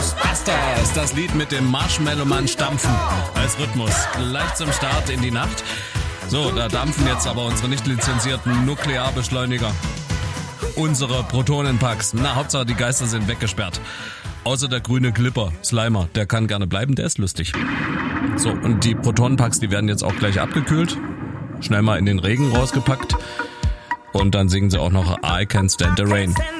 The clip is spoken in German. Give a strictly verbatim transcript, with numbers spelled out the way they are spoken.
Ghostbusters, das Lied mit dem Marshmallow-Mann stampfen als Rhythmus. Gleich zum Start in die Nacht. So, da dampfen jetzt aber unsere nicht lizenzierten Nuklearbeschleuniger. Unsere Protonenpacks. Na, Hauptsache die Geister sind weggesperrt. Außer der grüne Glipper, Slimer, der kann gerne bleiben, der ist lustig. So, und die Protonenpacks, die werden jetzt auch gleich abgekühlt. Schnell mal in den Regen rausgepackt. Und dann singen sie auch noch I Can't Stand the Rain.